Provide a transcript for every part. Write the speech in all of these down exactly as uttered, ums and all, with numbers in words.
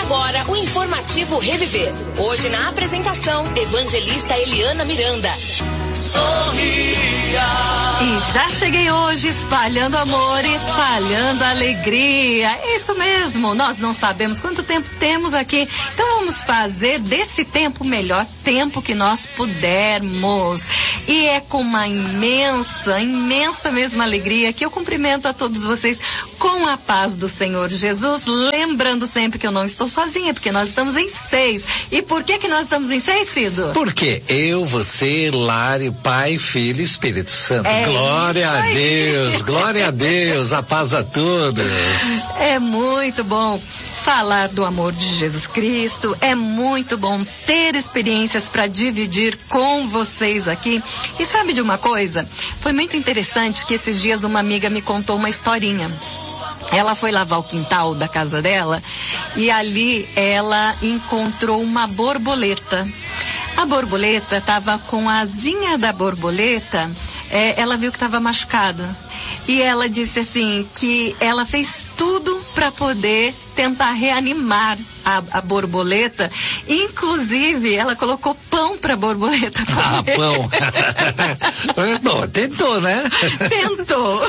agora o informativo Reviver. Hoje na apresentação, evangelista Eliana Miranda. Sorria. E já cheguei hoje espalhando amor, espalhando alegria. É isso mesmo, nós não sabemos quanto tempo temos aqui, então vamos fazer desse tempo o melhor tempo que nós pudermos. E é com uma imensa, imensa mesmo alegria que eu cumprimento a todos vocês com a paz do Senhor Jesus, lembrando sempre que eu não estou sozinha, porque nós estamos em seis. E por que que nós estamos em seis, Cido? Porque eu, você, Lari, Pai, Filho e Espírito Santo. É glória a Deus, glória a Deus, a paz a todos. É muito bom falar do amor de Jesus Cristo, é muito bom ter experiências para dividir com vocês aqui. E sabe de uma coisa? Foi muito interessante que esses dias uma amiga me contou uma historinha. Ela foi lavar o quintal da casa dela e ali ela encontrou uma borboleta. A borboleta estava com a asinha da borboleta, é, ela viu que estava machucada. E ela disse assim, que ela fez tudo para poder tentar reanimar a, a borboleta. Inclusive, ela colocou pão para a borboleta comer. Ah, pão. Bom, tentou, né? Tentou.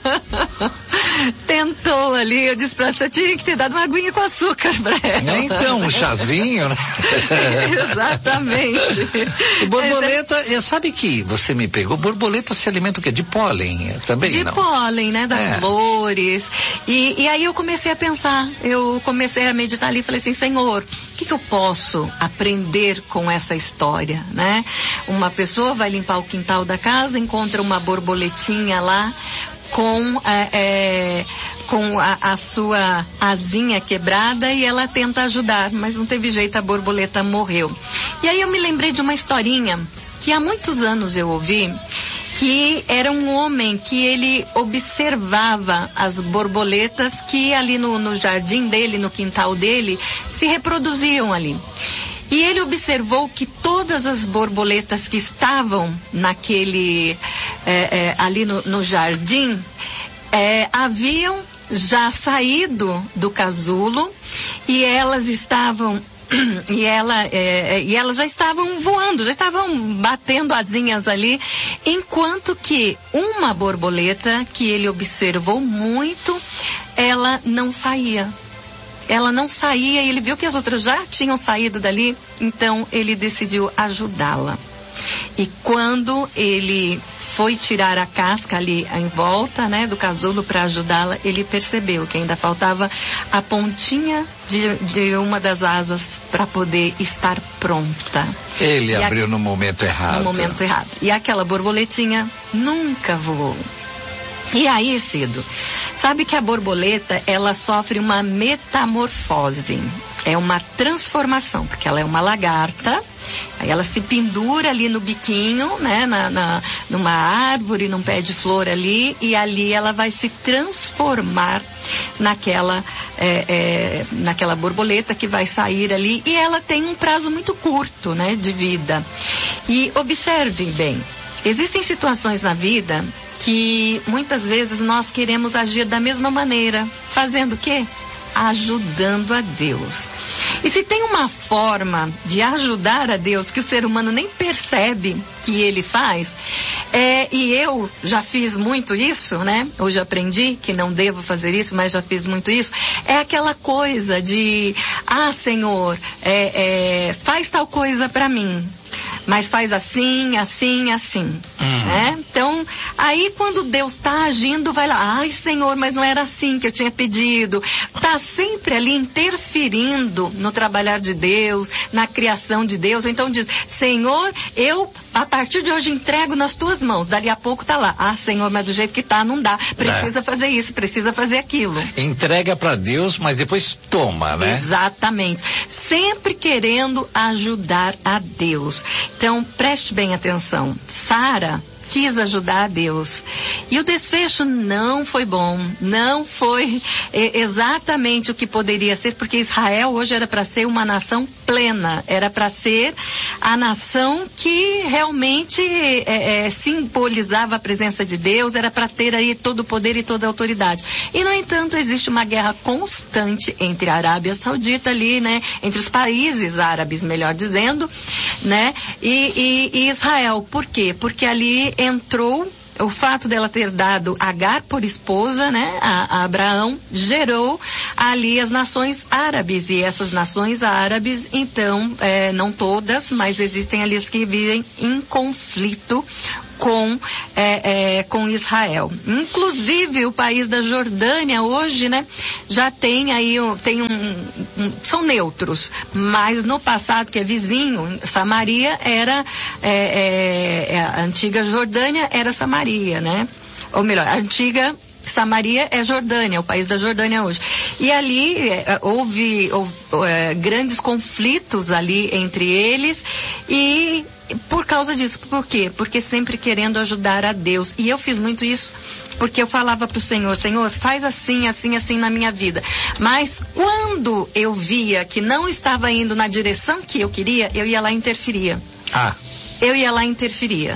Tentou ali. Eu disse pra ela, você tinha que ter dado uma aguinha com açúcar pra ela. Então, um chazinho, né? Exatamente. E borboleta, é... sabe que você me pegou, borboleta se alimenta o quê? De pólen também, De não? pólen, né? Das é. flores. E, e aí eu comecei a pensar, eu comecei a meditar ali e falei assim, Senhor, o que que eu posso aprender com essa história, né? Uma pessoa vai limpar o quintal da casa, encontra uma borboletinha lá, com, é, é, com a, a sua asinha quebrada e ela tenta ajudar, mas não teve jeito, a borboleta morreu. E aí eu me lembrei de uma historinha que há muitos anos eu ouvi, que era um homem que ele observava as borboletas que ali no, no jardim dele, no quintal dele, se reproduziam ali. E ele observou que todas as borboletas que estavam naquele, é, é, ali no, no jardim, é, haviam já saído do casulo e elas estavam, e, ela, é, e elas já estavam voando, já estavam batendo asinhas ali, enquanto que uma borboleta que ele observou muito, ela não saía. Ela não saía e ele viu que as outras já tinham saído dali, então ele decidiu ajudá-la. E quando ele foi tirar a casca ali em volta, né, do casulo para ajudá-la, ele percebeu que ainda faltava a pontinha de, de uma das asas para poder estar pronta. Ele e abriu a... no momento errado. No momento errado. E aquela borboletinha nunca voou. E aí, Cido, sabe que a borboleta, ela sofre uma metamorfose, é uma transformação, porque ela é uma lagarta, aí ela se pendura ali no biquinho, né, na, na, numa árvore, num pé de flor ali, e ali ela vai se transformar naquela, é, é, naquela borboleta que vai sair ali, e ela tem um prazo muito curto, né, de vida. E observe bem, existem situações na vida que muitas vezes nós queremos agir da mesma maneira. Fazendo o quê? Ajudando a Deus. E se tem uma forma de ajudar a Deus que o ser humano nem percebe que ele faz, é, e eu já fiz muito isso, né? Hoje aprendi que não devo fazer isso, mas já fiz muito isso. É aquela coisa de, ah, Senhor, é, é, faz tal coisa para mim. Mas faz assim, assim, assim, uhum. né? Então, aí quando Deus está agindo, vai lá, ai Senhor, mas não era assim que eu tinha pedido. Está sempre ali interferindo no trabalhar de Deus, na criação de Deus. Então diz, Senhor, eu a partir de hoje entrego nas tuas mãos. Dali a pouco tá lá, ah Senhor, mas do jeito que tá não dá. Precisa é. fazer isso, precisa fazer aquilo. Entrega para Deus, mas depois toma, né? Exatamente. Sempre querendo ajudar a Deus. Então, preste bem atenção. Sara, quis ajudar a Deus. E o desfecho não foi bom, não foi é, exatamente o que poderia ser, porque Israel hoje era para ser uma nação plena, era para ser a nação que realmente é, é, simbolizava a presença de Deus, era para ter aí todo o poder e toda a autoridade. E, no entanto, existe uma guerra constante entre a Arábia Saudita ali, né, entre os países árabes, melhor dizendo, né, e, e, e Israel. Por quê? Porque ali entrou o fato dela ter dado Agar por esposa, né, a, a Abraão, gerou ali as nações árabes, e essas nações árabes, então, é, não todas, mas existem ali as que vivem em conflito com, é, é, com Israel. Inclusive o país da Jordânia hoje, né, já tem aí, tem um, um, são neutros, mas no passado, que é vizinho, Samaria era, é, é, a antiga Jordânia era Samaria, né? Ou melhor, a antiga Samaria é Jordânia, o país da Jordânia hoje. E ali é, houve, houve é, grandes conflitos ali entre eles, e por causa disso. Por quê? Porque sempre querendo ajudar a Deus. E eu fiz muito isso porque eu falava para o Senhor, Senhor, faz assim, assim, assim na minha vida. Mas quando eu via que não estava indo na direção que eu queria, eu ia lá e interferia. Ah. Eu ia lá e interferia.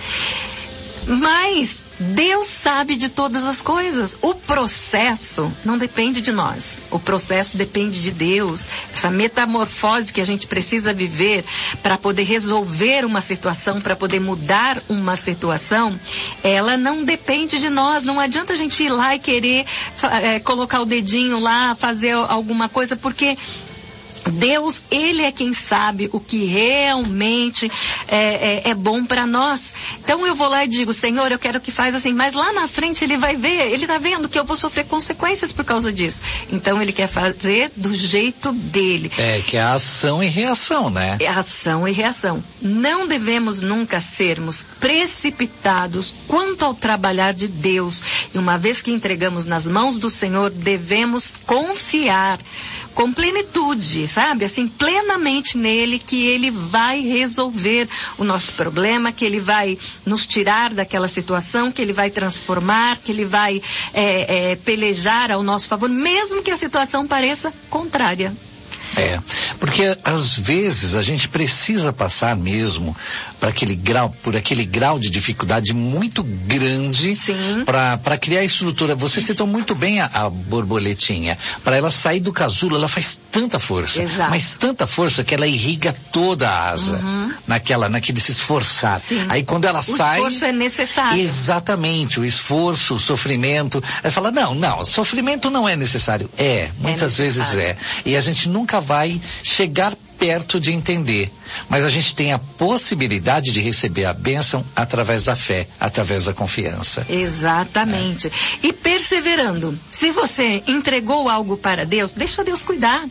Mas Deus sabe de todas as coisas. O processo não depende de nós. O processo depende de Deus. Essa metamorfose que a gente precisa viver para poder resolver uma situação, para poder mudar uma situação, ela não depende de nós. Não adianta a gente ir lá e querer é, colocar o dedinho lá, fazer alguma coisa, porque Deus, Ele é quem sabe o que realmente é, é, é bom para nós. Então eu vou lá e digo, Senhor, eu quero que faz assim, mas lá na frente Ele vai ver, Ele está vendo que eu vou sofrer consequências por causa disso. Então Ele quer fazer do jeito dele. É, que é a ação e reação, né? É ação e reação. Não devemos nunca sermos precipitados quanto ao trabalhar de Deus. E uma vez que entregamos nas mãos do Senhor, devemos confiar com plenitude, sabe? Assim, plenamente nele, que ele vai resolver o nosso problema, que ele vai nos tirar daquela situação, que ele vai transformar, que ele vai é, é, pelejar ao nosso favor, mesmo que a situação pareça contrária. É, porque às vezes a gente precisa passar mesmo para aquele grau, por aquele grau de dificuldade muito grande para criar a estrutura. Você citou muito bem a, a borboletinha. Para ela sair do casulo, ela faz tanta força, Exato. mas tanta força que ela irriga toda a asa, uhum. naquela, naquele se esforçar. Sim. Aí quando ela o sai... O esforço é necessário. Exatamente, o esforço, o sofrimento. Ela fala, não, não, sofrimento não é necessário. É, muitas é vezes é. E a gente nunca vai chegar perto de entender, mas a gente tem a possibilidade de receber a bênção através da fé, através da confiança. Exatamente. É. E perseverando, se você entregou algo para Deus, deixa Deus cuidar,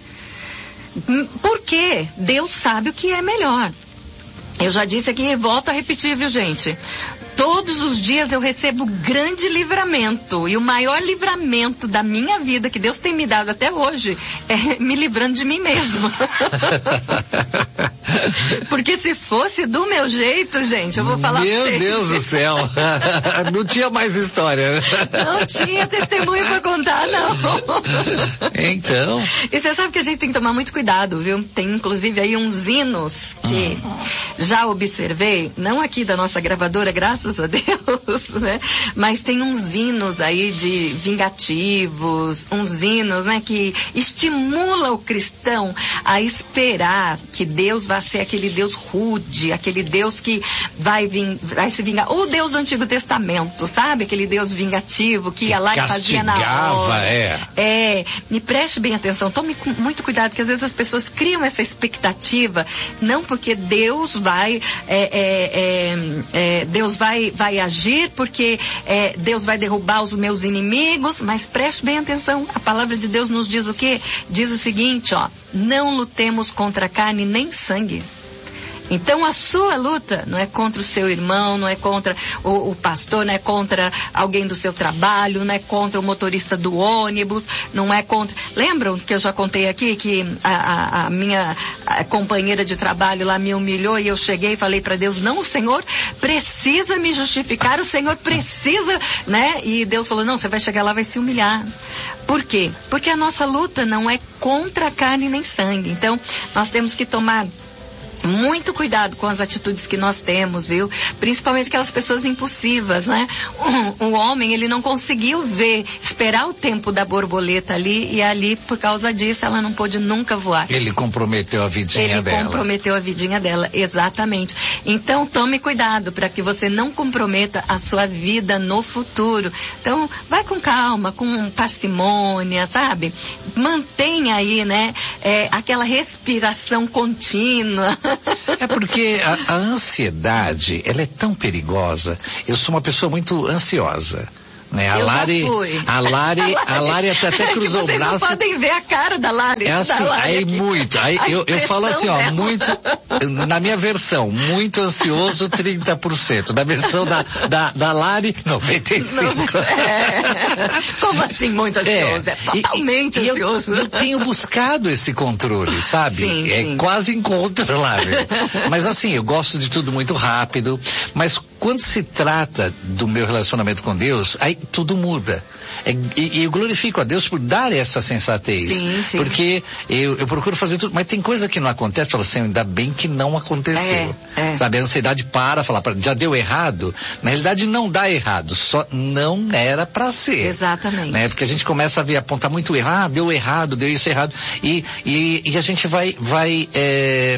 porque Deus sabe o que é melhor. Eu já disse aqui e volto a repetir, viu, gente? Todos os dias eu recebo grande livramento, e o maior livramento da minha vida que Deus tem me dado até hoje é me livrando de mim mesmo. Porque se fosse do meu jeito, gente, eu vou falar pra vocês. Meu Deus do céu. Não tinha mais história. Não tinha testemunho pra contar, não. Então. E você sabe que a gente tem que tomar muito cuidado, viu? Tem inclusive aí uns hinos que hum. já observei, não aqui da nossa gravadora, graças a Deus, né? Mas tem uns hinos aí de vingativos, uns hinos, né, que estimula o cristão a esperar que Deus vai ser aquele Deus rude, aquele Deus que vai, ving, vai se vingar. O Deus do Antigo Testamento, sabe? Aquele Deus vingativo que, que ia lá e fazia na hora. É. É, me preste bem atenção, tome muito cuidado, que às vezes as pessoas criam essa expectativa, não porque Deus vai, é, é, é, é, Deus vai Vai, vai agir, porque é, Deus vai derrubar os meus inimigos, mas preste bem atenção, a palavra de Deus nos diz o quê? Diz o seguinte, ó, não lutemos contra carne nem sangue. Então a sua luta não é contra o seu irmão, não é contra o, o pastor, não é contra alguém do seu trabalho, não é contra o motorista do ônibus, não é contra... Lembram que eu já contei aqui que a, a, a minha a companheira de trabalho lá me humilhou e eu cheguei e falei para Deus, não, o Senhor precisa me justificar, o Senhor precisa, né? E Deus falou, não, você vai chegar lá, vai se humilhar. Por quê? Porque a nossa luta não é contra a carne nem sangue. Então, nós temos que tomar muito cuidado com as atitudes que nós temos, viu? Principalmente aquelas pessoas impulsivas, né? O, o homem, ele não conseguiu ver, esperar o tempo da borboleta ali, e ali, por causa disso, ela não pôde nunca voar. Ele comprometeu a vidinha ele dela. Ele comprometeu a vidinha dela, exatamente. Então, tome cuidado para que você não comprometa a sua vida no futuro. Então, vai com calma, com parcimônia, sabe? Mantenha aí, né? É, aquela respiração contínua. É porque a, a ansiedade, ela é tão perigosa. Eu sou uma pessoa muito ansiosa. Né? A, eu Lari, já fui. a Lari, a Lari até, até cruzou o braço. Vocês não podem ver a cara da Lari. É assim, aí muito. Aí eu, eu falo assim, ó, dela. muito, na minha versão, muito ansioso, trinta por cento. Na versão da, da, da Lari, noventa e cinco por cento. É. Como assim muito ansioso? É, é totalmente e, e ansioso. Eu, eu tenho buscado esse controle, sabe? Sim, é sim. quase encontro, Lari. Mas assim, eu gosto de tudo muito rápido, mas quando se trata do meu relacionamento com Deus, aí tudo muda. É, e, e eu glorifico a Deus por dar essa sensatez. Sim, sim. Porque eu, eu procuro fazer tudo, mas tem coisa que não acontece, fala assim, ainda bem que não aconteceu. É, é. Sabe, a ansiedade para, falar, já deu errado. Na realidade não dá errado, só não era pra ser. Exatamente. Né? Porque a gente começa a ver, apontar muito erro, ah, deu errado, deu isso errado. E, e, e a gente vai, vai, é,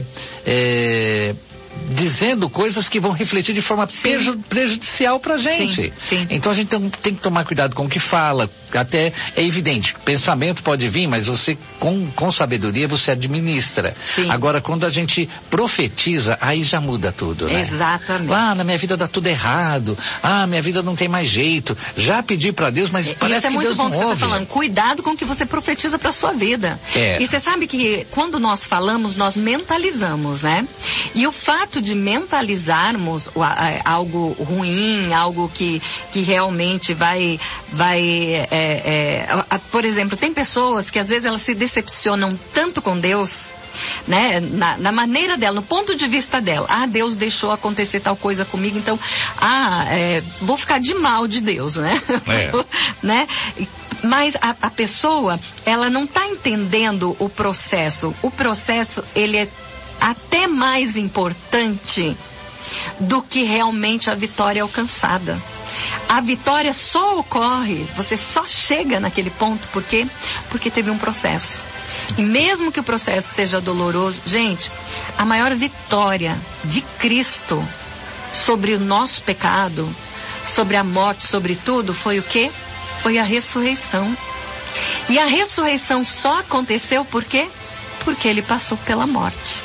é, dizendo coisas que vão refletir de forma preju, prejudicial pra gente. Sim, sim. Então a gente tem, tem que tomar cuidado com o que fala. Até é evidente, pensamento pode vir, mas você, com, com sabedoria, você administra. Sim. Agora, quando a gente profetiza, aí já muda tudo, né? Exatamente. Ah, na minha vida dá tudo errado. Ah, minha vida não tem mais jeito. Já pedi pra Deus, mas Isso parece é que muito Deus bom não que você ouve. está falando. Cuidado com o que você profetiza para sua vida. É. E você sabe que quando nós falamos, nós mentalizamos, né? E o fato de mentalizarmos algo ruim, algo que, que realmente vai, vai é, é, por exemplo, tem pessoas que às vezes elas se decepcionam tanto com Deus, né, na, na maneira dela, no ponto de vista dela. Ah, Deus deixou acontecer tal coisa comigo, então, ah, é, vou ficar de mal de Deus, né? É. né? Mas a, a pessoa, ela não está entendendo o processo. O processo, ele é até mais importante do que realmente a vitória alcançada. A vitória só ocorre, você só chega naquele ponto, por quê? Porque teve um processo. E mesmo que o processo seja doloroso, gente, a maior vitória de Cristo sobre o nosso pecado, sobre a morte, sobre tudo, foi o quê? Foi a ressurreição. E a ressurreição só aconteceu por quê? Porque ele passou pela morte.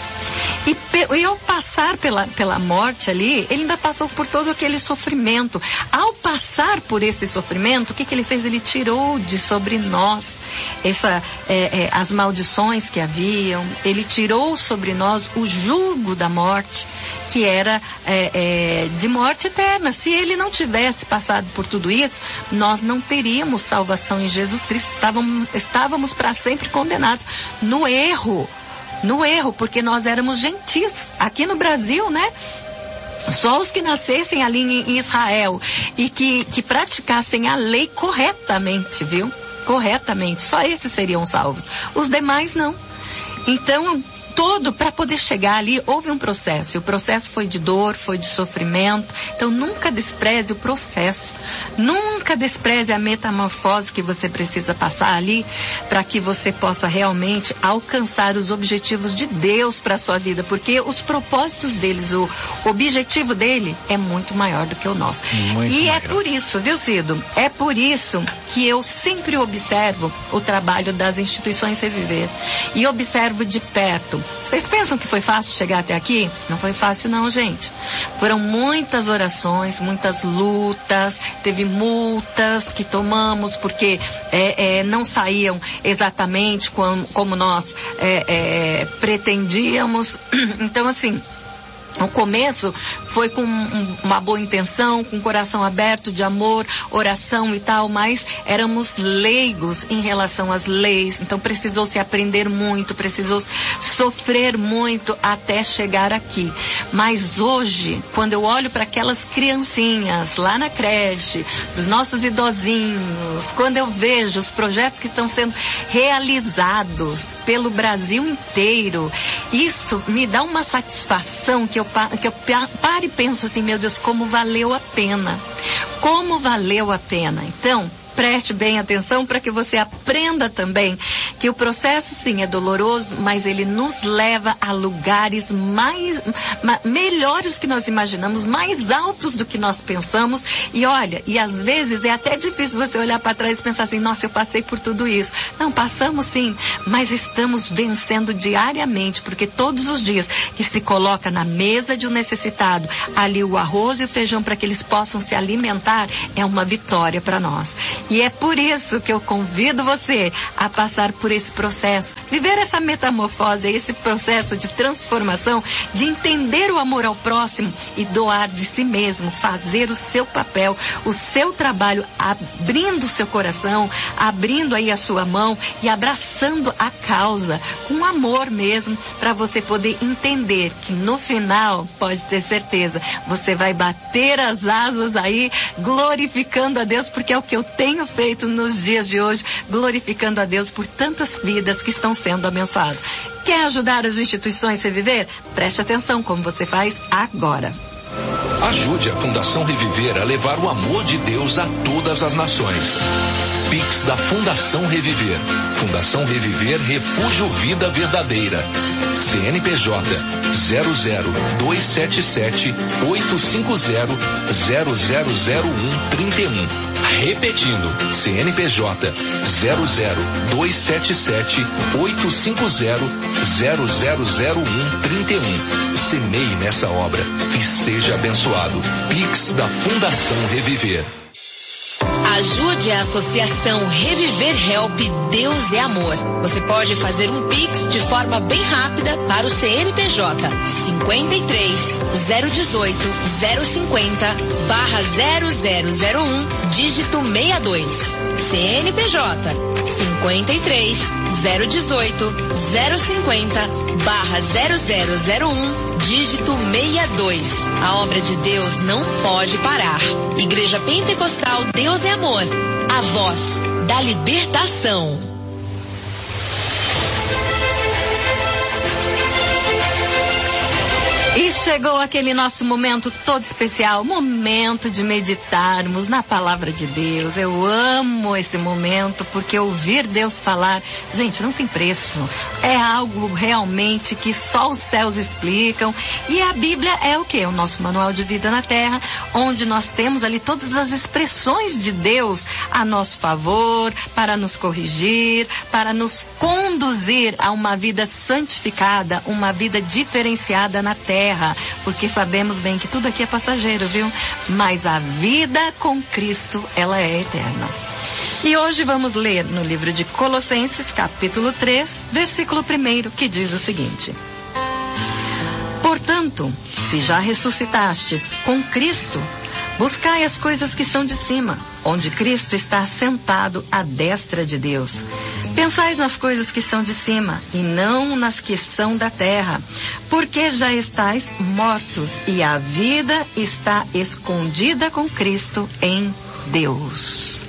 E, e ao passar pela, pela morte ali, ele ainda passou por todo aquele sofrimento. Ao passar por esse sofrimento, o que, que ele fez? Ele tirou de sobre nós essa, é, é, as maldições que haviam. Ele tirou sobre nós o jugo da morte, que era é, é, de morte eterna. Se ele não tivesse passado por tudo isso, nós não teríamos salvação em Jesus Cristo. Estávamos, estávamos para sempre condenados no erro. No erro, porque nós éramos gentis. Aqui no Brasil, né? Só os que nascessem ali em Israel e que, que praticassem a lei corretamente, viu? Corretamente. Só esses seriam salvos. Os demais não. Então, todo, para poder chegar ali, houve um processo. E o processo foi de dor, foi de sofrimento. Então, nunca despreze o processo. Nunca despreze a metamorfose que você precisa passar ali para que você possa realmente alcançar os objetivos de Deus para a sua vida. Porque os propósitos deles, o objetivo dele é muito maior do que o nosso. Muito e maior. É por isso, viu, Cido? É por isso que eu sempre observo o trabalho das instituições Reviver. E observo de perto. Vocês pensam que foi fácil chegar até aqui? Não foi fácil não, gente. Foram muitas orações, muitas lutas, teve multas que tomamos porque é, é, não saíam exatamente como, como nós é, é, pretendíamos. Então, assim, O começo foi com um, uma boa intenção, com o coração aberto de amor, oração e tal, mas éramos leigos em relação às leis, então precisou se aprender muito, precisou sofrer muito até chegar aqui. Mas hoje, quando eu olho para aquelas criancinhas lá na creche, para os nossos idosinhos, quando eu vejo os projetos que estão sendo realizados pelo Brasil inteiro, isso me dá uma satisfação que eu que eu paro e penso assim, meu Deus, como valeu a pena. Como valeu a pena. Então, preste bem atenção para que você aprenda também que o processo sim é doloroso, mas ele nos leva a lugares mais ma, melhores do que nós imaginamos, mais altos do que nós pensamos. E olha, e às vezes é até difícil você olhar para trás e pensar assim, nossa, eu passei por tudo isso. Não, passamos sim, mas estamos vencendo diariamente, porque todos os dias que se coloca na mesa de um necessitado ali o arroz e o feijão para que eles possam se alimentar, é uma vitória para nós. E é por isso que eu convido você a passar por esse processo, viver essa metamorfose, esse processo de transformação, de entender o amor ao próximo e doar de si mesmo, fazer o seu papel, o seu trabalho, abrindo o seu coração, abrindo aí a sua mão e abraçando a causa com amor mesmo, para você poder entender que no final, pode ter certeza, você vai bater as asas aí, glorificando a Deus, porque é o que eu tenho feito nos dias de hoje, glorificando a Deus por tantas vidas que estão sendo abençoadas. Quer ajudar as instituições a reviver? Preste atenção como você faz agora. Ajude a Fundação Reviver a levar o amor de Deus a todas as nações. Pix da Fundação Reviver. Fundação Reviver Refúgio Vida Verdadeira. C N P J zero zero dois sete sete oito cinco zero zero zero zero um trinta e um. Repetindo, C N P J zero zero dois sete sete oito cinco zero zero zero zero um trinta e um. Semeie nessa obra e seja abençoado. Pix da Fundação Reviver. Ajude a Associação Reviver Help Deus é Amor. Você pode fazer um Pix de forma bem rápida para o C N P J cinquenta e três, zero dezoito, zero cinquenta, barra zero zero zero um, dígito sessenta e dois. C N P J cinquenta e três, zero dezoito, zero cinquenta, barra zero zero zero um, dígito sessenta e dois. A obra de Deus não pode parar. Igreja Pentecostal Deus é Amor, a voz da libertação. E chegou aquele nosso momento todo especial, momento de meditarmos na palavra de Deus. Eu amo esse momento, porque ouvir Deus falar, gente, não tem preço. É algo realmente que só os céus explicam. E a Bíblia é o quê? O nosso manual de vida na terra, onde nós temos ali todas as expressões de Deus a nosso favor, para nos corrigir, para nos conduzir a uma vida santificada, uma vida diferenciada na terra. Porque sabemos bem que tudo aqui é passageiro, viu? Mas a vida com Cristo, ela é eterna. E hoje vamos ler no livro de Colossenses, capítulo três, versículo primeiro, que diz o seguinte: Portanto, se já ressuscitastes com Cristo, buscai as coisas que são de cima, onde Cristo está sentado à destra de Deus. Pensais nas coisas que são de cima, e não nas que são da terra, porque já estáis mortos, e a vida está escondida com Cristo em Deus.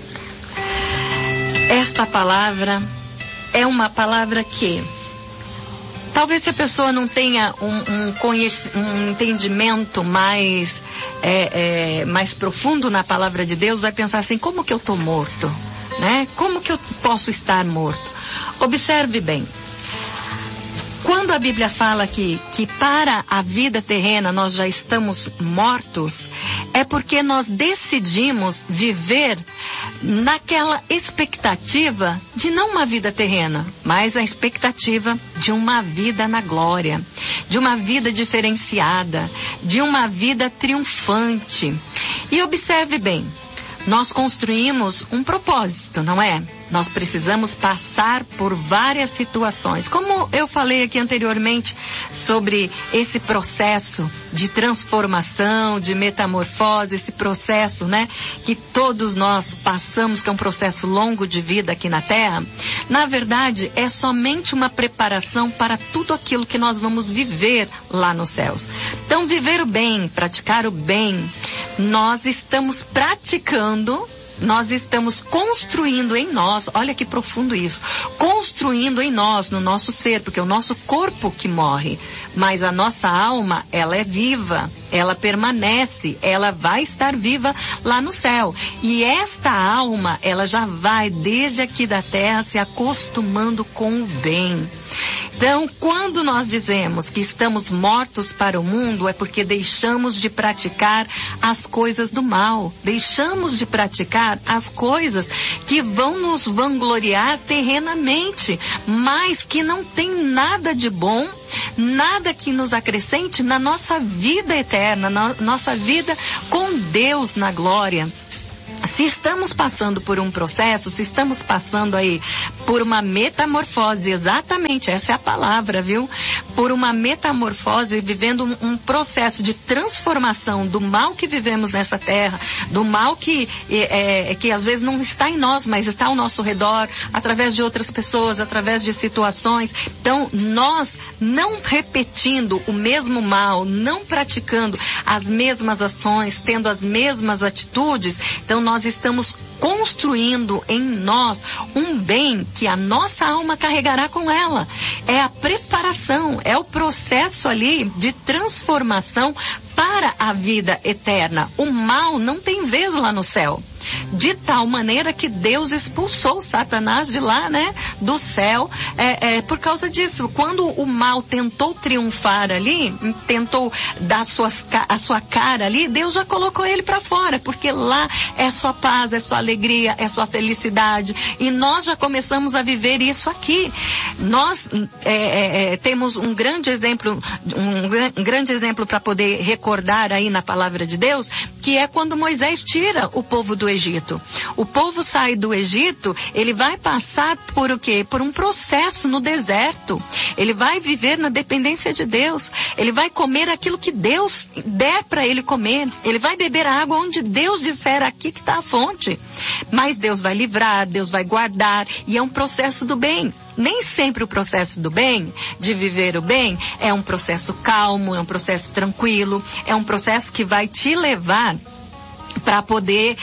Esta palavra é uma palavra que, talvez se a pessoa não tenha um, um, conhec- um entendimento mais, é, é, mais profundo na palavra de Deus, vai pensar assim, como que eu estou morto? Né? Como que eu posso estar morto? Observe bem. Quando a Bíblia fala que, que para a vida terrena nós já estamos mortos, é porque nós decidimos viver naquela expectativa de não uma vida terrena, mas a expectativa de uma vida na glória, de uma vida diferenciada, de uma vida triunfante. E observe bem, nós construímos um propósito, não é? nós precisamos passar por várias situações. Como eu falei aqui anteriormente sobre esse processo de transformação, de metamorfose, esse processo, né, que todos nós passamos, que é um processo longo de vida aqui na Terra, na verdade é somente uma preparação para tudo aquilo que nós vamos viver lá nos céus. Então, viver o bem, praticar o bem, nós estamos praticando, nós estamos construindo em nós, olha que profundo isso, construindo em nós, no nosso ser, porque é o nosso corpo que morre, mas a nossa alma, ela é viva, ela permanece, ela vai estar viva lá no céu. E esta alma, ela já vai desde aqui da terra se acostumando com o bem. Então, quando nós dizemos que estamos mortos para o mundo, é porque deixamos de praticar as coisas do mal. Deixamos de praticar as coisas que vão nos vangloriar terrenamente, mas que não tem nada de bom, nada que nos acrescente na nossa vida eterna, na nossa vida com Deus na glória. Se estamos passando por um processo, se estamos passando aí por uma metamorfose, exatamente, essa é a palavra, viu? Por uma metamorfose, vivendo um, um processo de transformação do mal que vivemos nessa terra, do mal que, é, é, que às vezes não está em nós, mas está ao nosso redor, através de outras pessoas, através de situações. Então, nós não repetindo o mesmo mal, não praticando as mesmas ações, tendo as mesmas atitudes, então nós Nós estamos construindo em nós um bem que a nossa alma carregará com ela. É a preparação, é o processo ali de transformação para a vida eterna. O mal não tem vez lá no céu. De tal maneira que Deus expulsou Satanás de lá, né? Do céu, é, é, por causa disso. Quando o mal tentou triunfar ali, tentou dar suas, a sua cara ali, Deus já colocou ele para fora, porque lá é só paz, é só alegria, é só felicidade. E nós já começamos a viver isso aqui. Nós é, é, temos um grande exemplo, um, um grande exemplo para poder recordar aí na palavra de Deus, que é quando Moisés tira o povo do Egito. O povo sai do Egito, ele vai passar por o quê? Por um processo no deserto. Ele vai viver na dependência de Deus. Ele vai comer aquilo que Deus der para ele comer. Ele vai beber a água onde Deus disser, aqui que está a fonte. Mas Deus vai livrar, Deus vai guardar, e é um processo do bem. Nem sempre o processo do bem, de viver o bem, é um processo calmo, é um processo tranquilo, é um processo que vai te levar para poder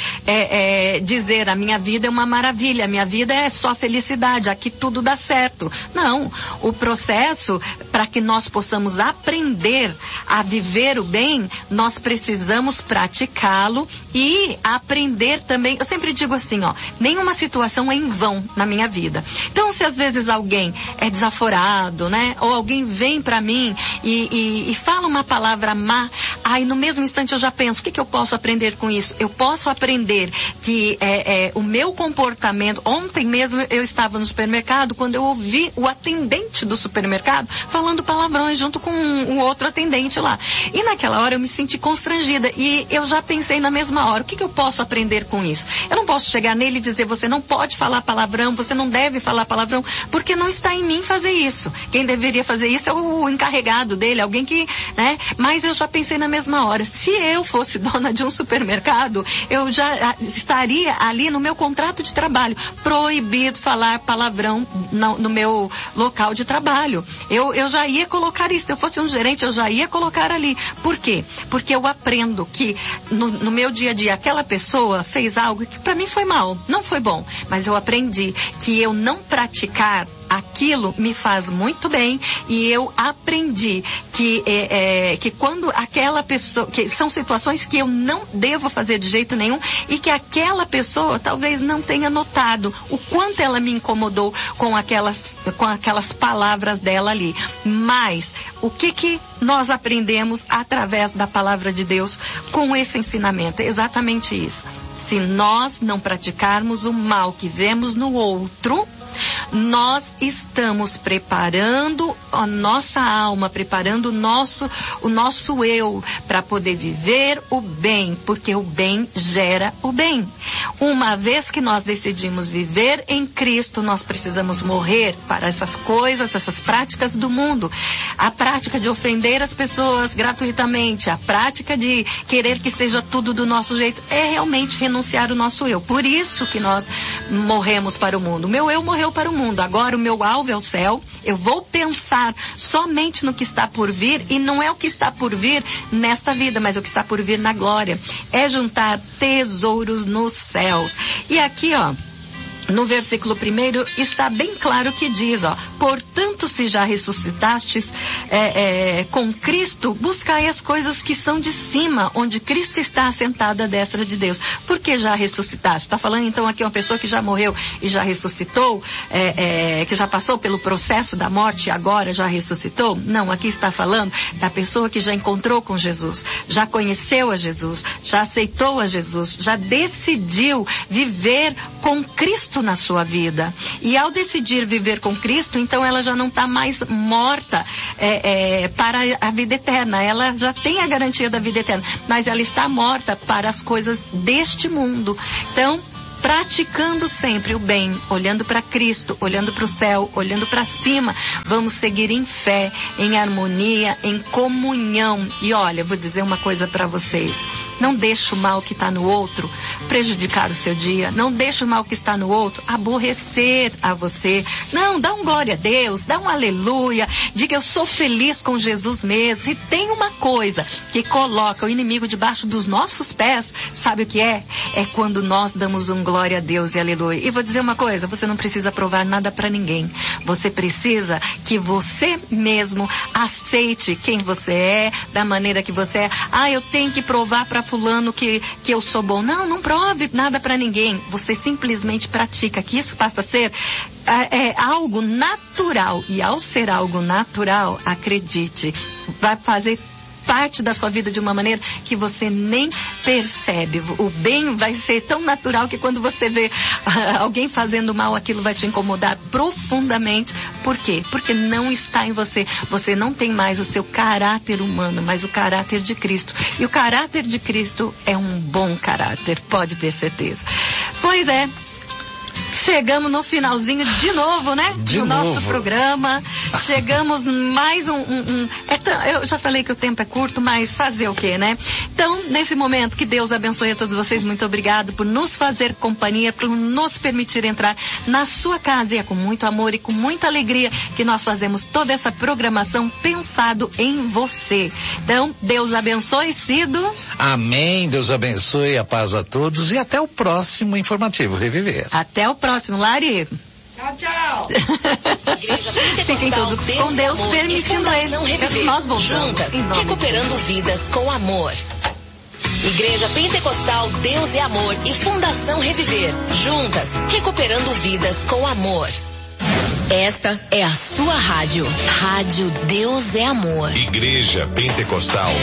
é, é, dizer, a minha vida é uma maravilha, a minha vida é só felicidade, aqui tudo dá certo. Não, o processo, para que nós possamos aprender a viver o bem, nós precisamos praticá-lo e aprender também. Eu sempre digo assim, ó, nenhuma situação é em vão na minha vida. Então, se às vezes alguém é desaforado, né, ou alguém vem para mim e, e, e fala uma palavra má, aí no mesmo instante eu já penso, o que, que eu posso aprender com isso? Eu posso aprender que é, é, o meu comportamento, ontem mesmo eu estava no supermercado, quando eu ouvi o atendente do supermercado falando palavrões junto com um, um outro atendente lá. E naquela hora eu me senti constrangida e eu já pensei na mesma hora, o que, que eu posso aprender com isso? Eu não posso chegar nele e dizer, você não pode falar palavrão, você não deve falar palavrão, porque não está em mim fazer isso. Quem deveria fazer isso é o encarregado dele, alguém que, né? Mas eu já pensei na mesma hora, se eu fosse dona de um supermercado, eu já estaria ali no meu contrato de trabalho, proibido falar palavrão no, no meu local de trabalho. Eu, eu já ia colocar isso, se eu fosse um gerente, eu já ia colocar ali. Por quê? Porque eu aprendo que no, no meu dia a dia, aquela pessoa fez algo que para mim foi mal, não foi bom, mas eu aprendi que eu não praticar aquilo me faz muito bem, e eu aprendi que, é, é, que quando aquela pessoa, que são situações que eu não devo fazer de jeito nenhum, e que aquela pessoa talvez não tenha notado o quanto ela me incomodou com aquelas, com aquelas palavras dela ali. Mas o que que nós aprendemos através da palavra de Deus com esse ensinamento? É exatamente isso. Se nós não praticarmos o mal que vemos no outro, nós estamos preparando a nossa alma, preparando o nosso, o nosso eu para poder viver o bem, porque o bem gera o bem. Uma vez que nós decidimos viver em Cristo, nós precisamos morrer para essas coisas, essas práticas do mundo. A prática de ofender as pessoas gratuitamente, a prática de querer que seja tudo do nosso jeito, é realmente renunciar o nosso eu. Por isso que nós morremos para o mundo. O meu eu morreu para o mundo. Agora o meu alvo é o céu. Eu vou pensar somente no que está por vir, e não é o que está por vir nesta vida, mas o que está por vir na glória. É juntar tesouros no céu. E aqui, ó, no versículo primeiro está bem claro que diz, ó, portanto, se já ressuscitastes é, é, com Cristo, buscai as coisas que são de cima, onde Cristo está assentado à destra de Deus. Por que já ressuscitaste? Está falando então aqui uma pessoa que já morreu e já ressuscitou, é, é, que já passou pelo processo da morte e agora já ressuscitou? Não, aqui está falando da pessoa que já encontrou com Jesus, já conheceu a Jesus, já aceitou a Jesus, já decidiu viver com Cristo na sua vida. E ao decidir viver com Cristo, então ela já não está mais morta é, é, para a vida eterna. Ela já tem a garantia da vida eterna, mas ela está morta para as coisas deste mundo. Então, praticando sempre o bem, olhando para Cristo, olhando para o céu, olhando para cima, vamos seguir em fé, em harmonia, em comunhão. E olha, vou dizer uma coisa para vocês. Não deixe o mal que está no outro prejudicar o seu dia. Não deixe o mal que está no outro aborrecer a você. Não, dá um glória a Deus, dá um aleluia. Diga, eu sou feliz com Jesus mesmo. E tem uma coisa que coloca o inimigo debaixo dos nossos pés, sabe o que é? É quando nós damos um glória a Deus e aleluia. E vou dizer uma coisa, você não precisa provar nada para ninguém. Você precisa que você mesmo aceite quem você é, da maneira que você é. Ah, eu tenho que provar para fulano que, que eu sou bom. Não, não prove nada para ninguém. Você simplesmente pratica, que isso passa a ser é, é, algo natural. E ao ser algo natural, acredite, vai fazer parte da sua vida de uma maneira que você nem percebe. O bem vai ser tão natural que quando você vê uh, alguém fazendo mal, aquilo vai te incomodar profundamente. Por quê? Porque não está em você. Você não tem mais o seu caráter humano, mas o caráter de Cristo. E o caráter de Cristo é um bom caráter, pode ter certeza. Pois é. Chegamos no finalzinho de novo, né? De do novo. nosso programa. Chegamos mais um... um, um é t- eu já falei que o tempo é curto, mas fazer o quê, né? Então, nesse momento, que Deus abençoe a todos vocês. Muito obrigado por nos fazer companhia, por nos permitir entrar na sua casa. E é com muito amor e com muita alegria que nós fazemos toda essa programação pensado em você. Então, Deus abençoe, Cido. Amém. Deus abençoe, a paz a todos e até o próximo Informativo Reviver. Até o próximo, Lari. Tchau, tchau. Fiquem todos com Deus, permitindo ele. Nós voltamos. Juntas, recuperando vidas com amor. Igreja Pentecostal Deus é Amor e Fundação Reviver. Juntas, recuperando vidas com amor. Esta é a sua rádio. Rádio Deus é Amor. Igreja Pentecostal